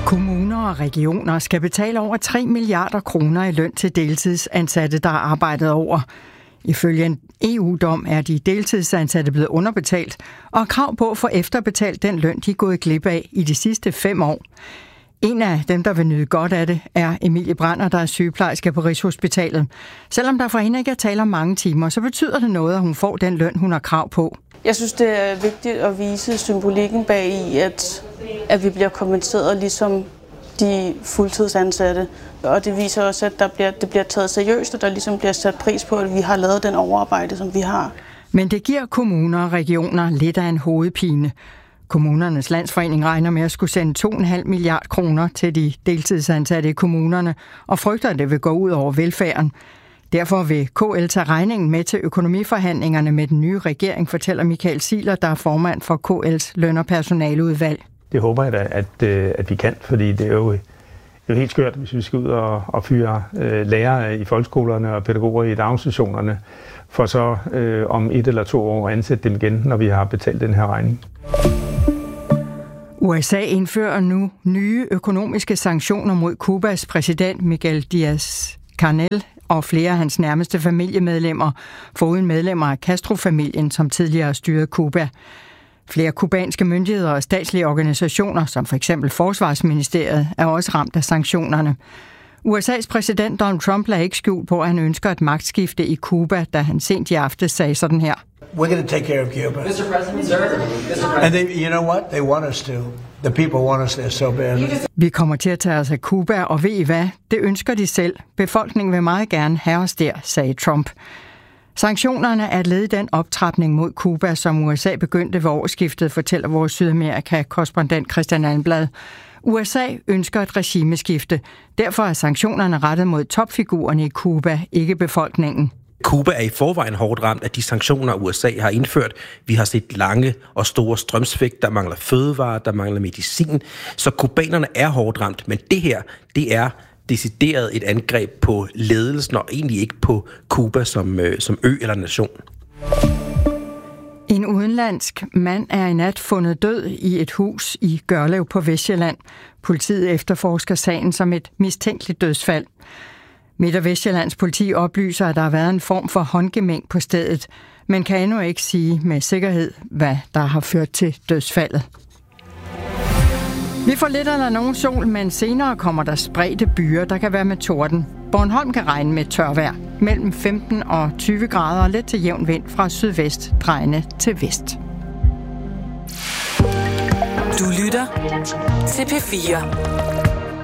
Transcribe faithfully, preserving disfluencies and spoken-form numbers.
Kommuner og regioner skal betale over tre milliarder kroner i løn til deltidsansatte, der har arbejdet over. Ifølge en E U-dom er de deltidsansatte blevet underbetalt og har krav på at få efterbetalt den løn, de er gået glip af i de sidste fem år. En af dem, der vil nyde godt af det, er Emilie Brander, der er sygeplejerske på Rigshospitalet. Selvom der for hende ikke er tale om mange timer, så betyder det noget, at hun får den løn, hun har krav på. Jeg synes, det er vigtigt at vise symbolikken bag i, at, at vi bliver kompenseret ligesom de fuldtidsansatte. Og det viser også, at der bliver, det bliver taget seriøst, og der ligesom bliver sat pris på, at vi har lavet den overarbejde, som vi har. Men det giver kommuner og regioner lidt af en hovedpine. Kommunernes Landsforening regner med at skulle sende to komma fem milliarder kroner til de deltidsansatte i kommunerne, og frygter, at det vil gå ud over velfærden. Derfor vil K L tage regningen med til økonomiforhandlingerne med den nye regering, fortæller Michael Ziegler, der er formand for K L's løn- og personaleudvalg. Det håber jeg da, at, at vi kan, fordi det er jo, det er jo helt skørt, hvis vi skal ud og, og fyre øh, lærere i folkeskolerne og pædagoger i daginstitutionerne, for så øh, om et eller to år ansætte dem igen, når vi har betalt den her regning. U S A indfører nu nye økonomiske sanktioner mod Cubas præsident Miguel Díaz-Canel og flere af hans nærmeste familiemedlemmer, foruden medlemmer af Castro-familien, som tidligere styrede Cuba. Flere kubanske myndigheder og statslige organisationer, som for eksempel Forsvarsministeriet, er også ramt af sanktionerne. U S A's præsident Donald Trump lagde ikke skjul på, at han ønsker et magtskifte i Cuba, da han sent i aftes sagde sådan her. We're going to take care of Cuba. mister President, sir. mister President. And they, you know what? They want us to. The people want us there so badly. Vi kommer til at tage os af Cuba, og ved I hvad? Det ønsker de selv. Befolkningen vil meget gerne have os der, sagde Trump. Sanktionerne er et led i den optrapning mod Cuba, som U S A begyndte ved årsskiftet, fortæller vores Sydamerika-korrespondent Christian Almblad. U S A ønsker et regimeskifte. Derfor er sanktionerne rettet mod topfigurerne i Cuba, ikke befolkningen. Cuba er i forvejen hårdt ramt af de sanktioner, U S A har indført. Vi har set lange og store strømsvigt, der mangler fødevarer, der mangler medicin. Så kubanerne er hårdt ramt, men det her, det er decideret et angreb på ledelsen og egentlig ikke på Cuba som, øh, som ø eller nation. En udenlandsk mand er i nat fundet død i et hus i Gørlev på Vestsjælland. Politiet efterforsker sagen som et mistænkeligt dødsfald. Midt- og Vestsjællands politi oplyser, at der har været en form for håndgemæng på stedet, men kan endnu ikke sige med sikkerhed, hvad der har ført til dødsfaldet. Vi får lidt eller nogen sol, men senere kommer der spredte byer, der kan være med torden. Bornholm kan regne med tørvejr mellem femten og tyve grader og let til jævn vind fra sydvest drejende til vest. Du lytter til P fire.